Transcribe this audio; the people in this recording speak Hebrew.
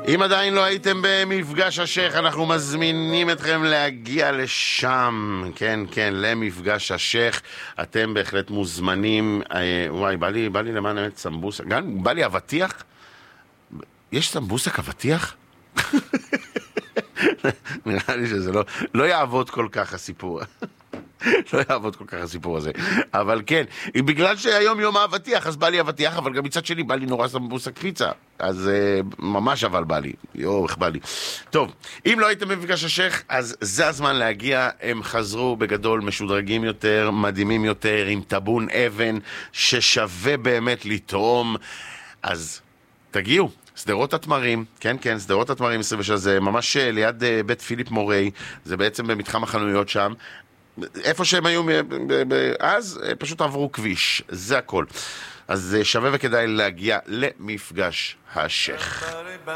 אם עדיין לא הייתם במפגש השייך, אנחנו מזמינים אתכם להגיע לשם. כן, כן, למפגש השייך. אתם בהחלט מוזמנים. וואי, בא לי למען האמת סמבוסה. גם בא לי אבטיח. יש סמבוסק אבטיח? נראה לי שזה לא יעבוד כל כך הסיפור. לא יעבוד כל כך הסיפור הזה. אבל כן, בגלל שהיום יום האבטיח, אז בא לי אבטיח, אבל גם מצד שני בא לי נורא סמבוסק פיצה. אז ממש אבל בא לי. איך בא לי. טוב, אם לא הייתם במפגש השייך, אז זה הזמן להגיע. הם חזרו בגדול משודרגים יותר, מדהימים יותר, עם טבון אבן, ששווה באמת לתרום. אז תגיעו. סדרות התמרים, כן, כן, סדרות התמרים 26, זה ממש ליד בית פיליפ מורי, זה בעצם במתחם החנויות שם, איפה שהם היו אז, פשוט עברו כביש, זה הכל. אז שווה וכדאי להגיע למפגש השייך.